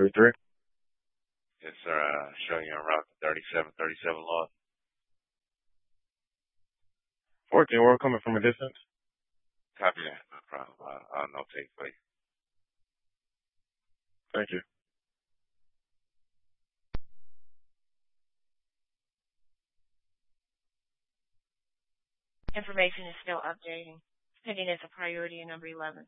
133. Yes, sir. Showing you on route 3737 lost. 14, we're coming from a distance. Copy that. No problem. I'll notate for you. Thank you. Information is still updating. Pending as a priority in number 11.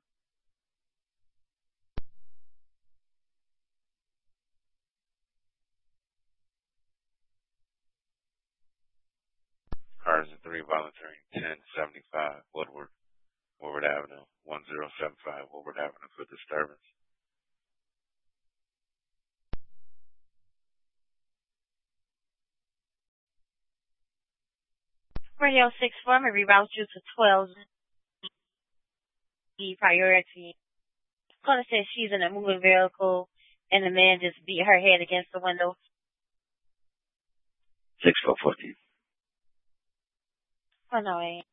Cars in 3 volunteering 1075 Woodward Avenue, 1075 Woodward Avenue for disturbance. Radio 64, may reroute you to 12. The priority. Caller says she's in a moving vehicle and the man just beat her head against the window. 6414. 108.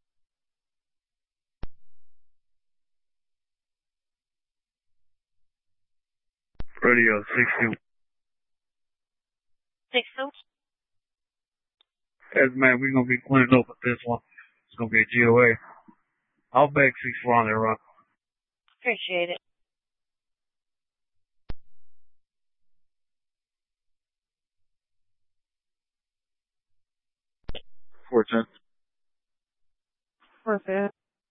Radio 62. 62. Yes, man, we're going to be cleaning up with this one. It's going to be a GOA. I'll back 64 on there, Rock. Appreciate it. Fortune. Perfect.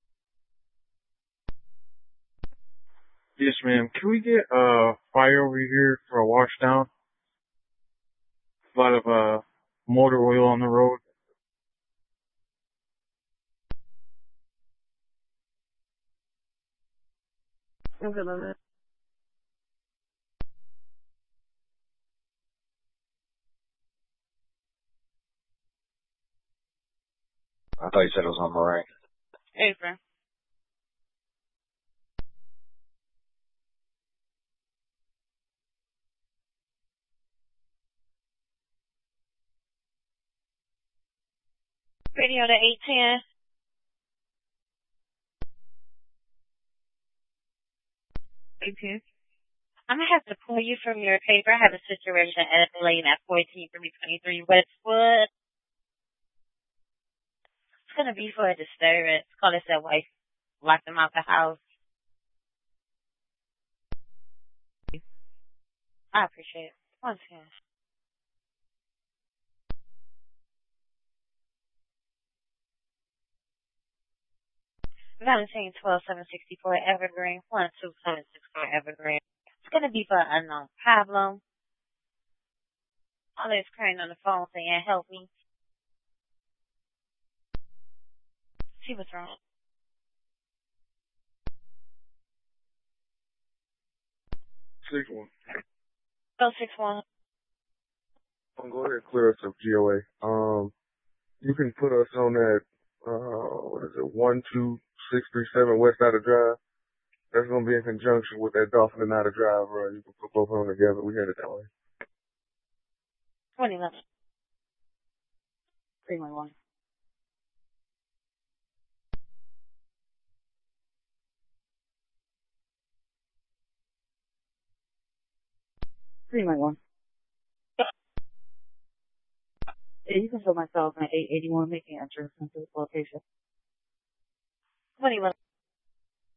Yes, ma'am. Can we get fire over here for a wash down? A lot of motor oil on the road. I'm good on that. I thought you said it was on Meringue. Apron. Radio to 810. 810. I'm going to have to pull you from your paper. I have a situation escalating at 14323 Westwood. It's going to be for a disturbance. Call us that wife. Locked them out the house. I appreciate it. Once again. Valentine 12764 Evergreen, 12764 Evergreen. It's going to be for an unknown problem. All this crying on the phone saying, help me. See what's wrong. 61. Go 61. I'll go ahead and clear us up GOA. You can put us on that, what is it, 12637 West Outer Drive. That's going to be in conjunction with that Dolphin and Outer Drive, right? You can put both of them together. We had it that way. 2011. 311. Yeah, you can show myself at 881 making entrance into this location. 21.